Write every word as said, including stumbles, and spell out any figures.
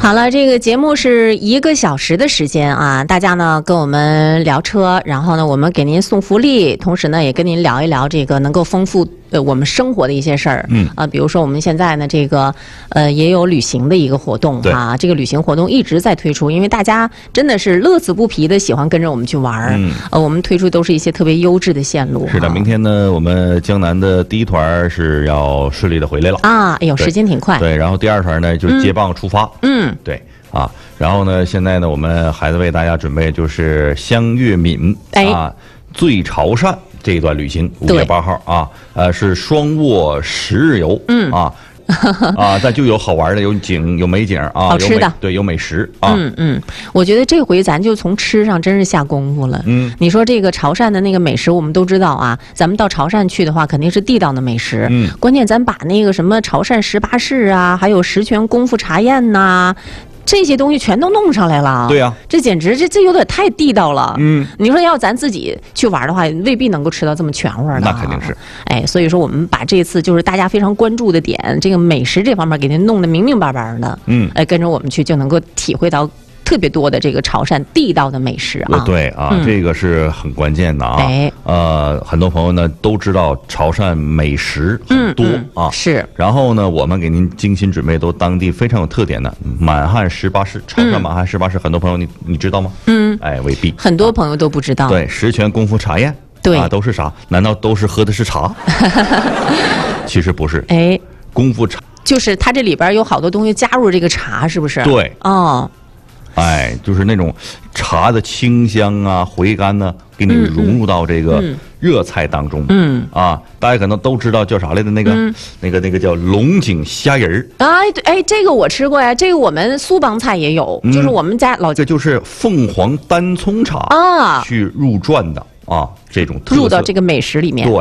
好了，这个节目是一个小时的时间啊，大家呢跟我们聊车，然后呢我们给您送福利，同时呢也跟您聊一聊这个能够丰富呃我们生活的一些事儿。嗯啊，比如说我们现在呢这个呃也有旅行的一个活动啊，这个旅行活动一直在推出，因为大家真的是乐此不疲的喜欢跟着我们去玩儿。嗯，呃我们推出都是一些特别优质的线路。 是的，明天呢我们江南的第一团是要顺利的回来了啊，哎呦时间挺快。 对，然后第二团呢就是接棒出发。嗯。嗯对啊，然后呢，现在呢，我们孩子为大家准备就是湘粤闽、哎、啊最潮汕这一段旅行，五月八号啊，呃是双卧十日游，嗯啊啊，但就有好玩的，有景有美景啊， 好吃的， 对，有美食啊， 嗯嗯，我觉得这回咱就从吃上真是下功夫了，嗯，你说这个潮汕的那个美食，我们都知道啊，咱们到潮汕去的话，肯定是地道的美食，嗯，关键咱把那个什么潮汕十八式啊，还有十全功夫茶宴呐、啊。这些东西全都弄上来了， 对呀、啊， 这简直这这有点太地道了。嗯，你说要咱自己去玩的话，未必能够吃到这么全乎的、啊。 那肯定是。 哎，所以说我们把这次就是大家非常关注的点，这个美食这方面给您弄得明明白白的。嗯，哎，跟着我们去就能够体会到特别多的这个潮汕地道的美食啊。 对啊、嗯，这个是很关键的啊。哎，呃，很多朋友呢都知道潮汕美食很多、嗯嗯、啊。 是。 然后呢，我们给您精心准备都当地非常有特点的满汉十八式，潮汕满汉十八式，很多朋友你你知道吗？嗯，哎，未必。 很多朋友都不知道。 啊、对，十全功夫茶宴。对啊，都是啥？难道都是喝的是茶？其实不是。哎，功夫茶就是它这里边有好多东西加入这个茶，是不是？ 对。 哦。 哎，就是那种茶的清香啊、回甘呢，给你融入到这个热菜当中。嗯啊，大家可能都知道叫啥来的那个、嗯、那个那个叫龙井虾仁儿。 哎，哎，这个我吃过呀，这个我们苏帮菜也有，嗯、就是我们家老这就是凤凰单葱茶啊，去入馔的啊，这种特色入到这个美食里面。 对。